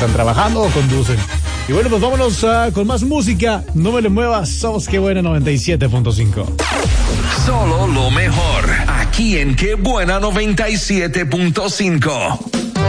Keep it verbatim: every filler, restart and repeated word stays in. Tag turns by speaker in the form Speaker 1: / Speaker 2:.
Speaker 1: están trabajando o conducen. Y bueno, pues vámonos uh, con más música. No me le muevas, somos Qué Buena noventa y siete punto cinco.
Speaker 2: Solo lo mejor, aquí en Qué Buena noventa y siete punto cinco.